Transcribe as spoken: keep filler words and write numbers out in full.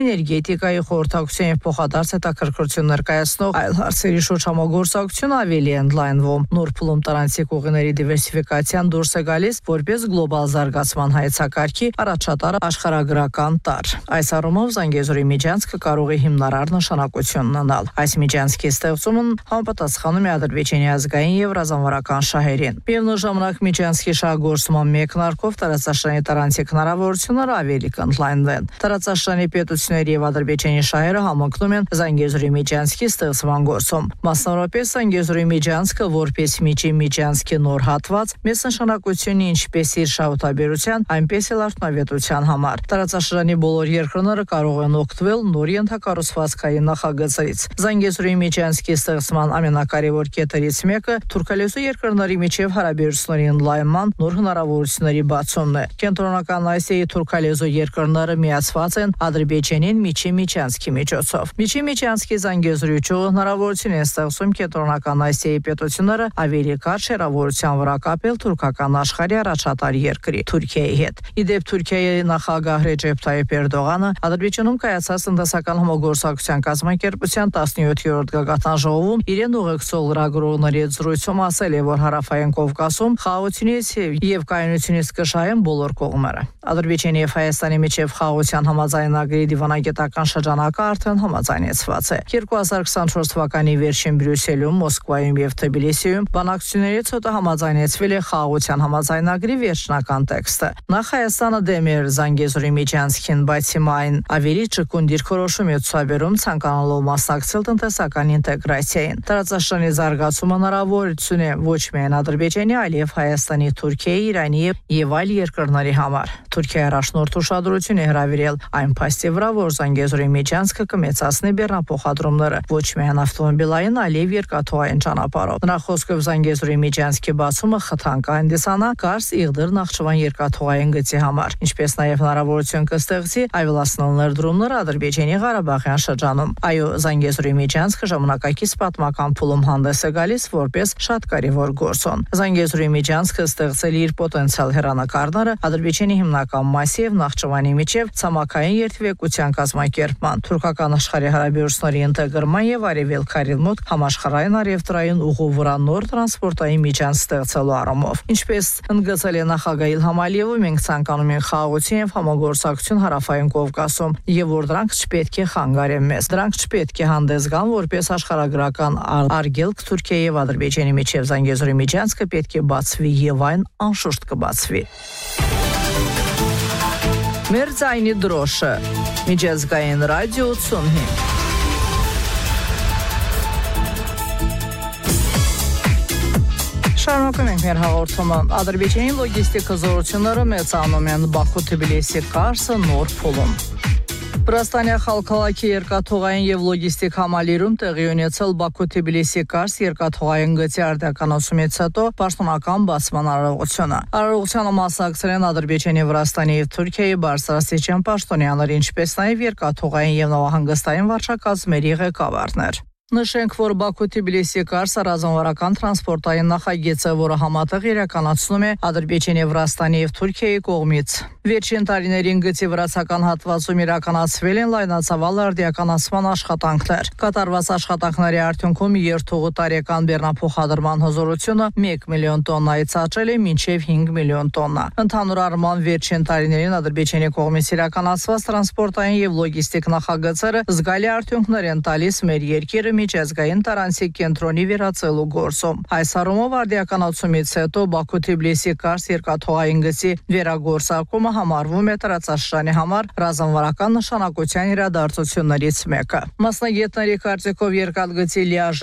էներգետիկայի խորհրդակցության և փոխադարձ հետաքրքրություն ներկայացնող այլ հարցերի շուրջ համագործակցություն ավելի ընդլայնվում։ Նոր փուլում տրանսիկ ուղիների դիվերսիֆիկացիան դուրս է գալիս որպես գլոբալ զարգացման հայեցակարգի առաջատար աշխարհագրական տարր։ Այս առումով Զանգեզուրի միջանցքը կարող է հիմնարար նշանակություն ունենալ։ Այս միջանցքի ստեղծումն համապատասխանում է Ադրբեջանի ազգային և ռազմավարական շահերին։ Միևնույն ժամանակ միջանցքի շահգործման մեկնարկով տարածաշրջանի տրանսիկ հնարավորությունները ավելի կընդլայնվեն։ Տարածաշրջանի պետությունների և Ադրբեջանի շահերը համընկնում են Զանգեզուրի միջանցքի ստեղծման գործում։ Մասնավորապես Զանգեզուրի միջանցքը որպես միջին միջանցքի նոր հատված մեծ նշանակություն ունի ինչպես իր շահութաբերության, այնպես էլ արդյունավետության համար։ Տարածաշրջանի բոլոր երկրները կարող են օգտվել նոր ենթակառուցվածքային նախագծերից։ Զանգեզուրի միջանցքի ստեղծման ամենակարևոր կետերից մեկը թուրքալեզու երկրների միջև հարաբերությունների ընդլայնման նոր հնարավորությունների բացումն է։ Կենտրոնական Ասիայի թուրքալեզու երկրները միացված են Ադրբեջանին միջին միջանցքի միջոցով։ Միջին միջանցքի Զանգեզուրի ճյուղը հնարավորություն է ստեղծում Կենտրոնական Ասիայի պետությունները ավելի կարճ հեռավորության վրա կապել թուրքական աշխարհի առաջատար երկրի Թուրքիայի հետ։ Ի դեպ Թուրքիայի նախագահ Ռեջեփ Թայիփ Էրդողանը Ադրբեջանում կայացած տնտեսական համագործակցության կազմակերպության տասնյոթերորդ գագաթան ժողովում իրեն ուղեկցող լրագրողների հետ զրույցում ասել է, որ Հարավային Կովկասում խաղաղությունից և կայունությունից կշահեն բոլոր կողմերը։ Ադրբեջանի և Հայաստանի միջև խաղաղության համաձայնագրի դիվանագիտական շրջանակը արդեն համաձայնեցված է։ երկու հազար քսանչորս թվականի վերջին Բրյուսելում, Մոսկվայում և Թբիլիսիում բանակցություններից հետո համաձայնեցվել է խաղաղության համաձայնագրի վերջնական տեքստը։ Նախ Հայաստանը դեմ էր Զանգեզուրի միջանցքին, բայց հիմա այն ավելի ճկուն դիրքորոշում է ցուցաբերում ցանկանալով մասնակցել տնտեսական ինտեգրացիային։ Տարածաշրջանի զարգացումը հնարավորություն է ոչ միայն Ադրբեջանի, այլև Հայաստանի, Թուրքիայի, Իրանի և այլ երկրների համար։ Թուրքիայի առաջնորդ ուշադրություն է հրավիրել այն փաստի վրա, որ Զանգեզուրի միջանցքը կմեծացնի բեռնափոխադրումները ոչ միայն ավտոմոբիլային, այլև երկաթուղային ճանապարհով։ Նրա խոսքով Զանգեզուրի միջանցքի բացումը խթան կհանդիսանա Կարս-Իղդիր-Նախճիվան երկաթուղային գծի համար, ինչպես նաև հնարավորություն կստեղծի ավելացնել ներդրումները Ադրբեջանի Ղարաբաղյան շրջանում։ Այո, Զանգեզուրի միջանցքը ժամանակակից պատմական փուլում հանդես է գալիս որպես շատ կարևոր գործոն։ Զանգեզուրի միջանցքը ստեղծել իր պոտենցիալ հեռանկարները Ադրբեջանի հիմնական մասի և Նախճիվանի միջև ցամաքային երթևեկության կազմակերպման, թուրքական աշխարհի հարաբերությունների ինտեգրման և արևելքարին մոտ համաշխարհային առևտրային ուղու վրա նոր տրանսպորտային միջանց ստեղծելու առումով։ Ինչպես ընդգծել է նախագահ Իլհամ Ալիևը, մենք ցանկանում ենք խաղաղություն և համագործակցություն Հարավային Կովկասում, և որ դրանք չպետք է խանգարեն մեզ։ Դրանք չպետք է հանդես գան որպես աշխարհագրական արգելք Թուրքիայի և Ադրբեջանի միջև Զանգեզուրի միջանցքը պետք է բացվի և այն անշուշտ կբացվի։ Մեր ձայնի դրոշը միջազգային ռադիո ութսունհինգ Շարունակում ենք մեր հաղորդումը։ Ադրբեջանի լոգիստիկա զորությունները մեծանում են Բաքու-Թբիլիսի Կարսը նոր փուլում։ Վրաստանի Խալքալաքի երկաթուղային և լոգիստիկ համալիրում տեղի ունեցել Բաքու-Թբիլիսի Կարս երկաթուղային գծի արդիականացումից հետո պաշտոնական բացման արարողությունը։ Արարողությանը մասնակցել են Ադրբեջանի, Վրաստանի և Թուրքիայի բարձրաստիճան պաշտոնյաներ, ինչպես նաև երկաթուղային և նավահանգստային վարչակազմերի ղեկավարներ։ Նշենք, որ Բաքու-Թբիլիսի Կարսը ռազմավարական տրանսպորտային նախագիծ է, որը համատեղ իրականացնում է Ադրբեջանի, Վրաստանի և Թուրքիայի կողմից։ Վերջին տարիներին գծի վրացական հատվածում իրականացվել են լայնածավալ արդիականացման աշխատանքներ։ Կատարված աշխատանքների արդյունքում երթուղու տարեկան բեռնափոխադրման հզորությունը մեկ միլիոն տոննայից աճել է մինչև հինգ միլիոն տոննա։ Ընդհանուր առմամբ վերջին տարիներին Ադրբեջանի կողմից իրականացված տրանսպորտային և լոգիստիկ նախագծերը զգալի արդյունքներ են տալիս մեր երկիրը միջազգային տրանսիկ կենտրոնի վերածելու գործում։ Այս առումով արդիականացումից հետո Բաքու-Թբիլիսի Կարս երկաթուղային գծի վերագործարկումը համարվում է տարածաշրջանի համար ռազմավարական նշանակության իրադարձություններից մեկը։ Մասնագետների կարծիքով երկաթգծի լիարժեք